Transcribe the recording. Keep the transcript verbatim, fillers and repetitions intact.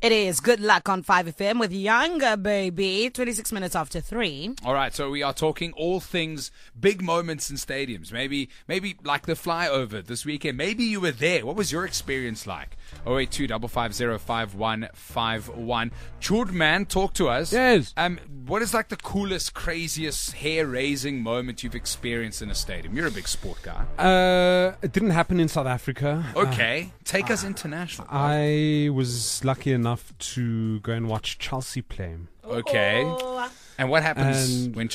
It is Good Luck on five F M with Younger Baby, twenty-six minutes after three. All right, so we are talking all things big moments in stadiums. Maybe maybe like the flyover this weekend. Maybe you were there. What was your experience like? oh eight two, five five zero, five one five one. Chud man, talk to us. Yes. Um, what is like the coolest, craziest, hair-raising moment you've experienced in a stadium? You're a big sport guy. Uh, it didn't happen in South Africa. Okay, take us international. I was lucky enough to go and watch Chelsea play. Okay. And what happens And- when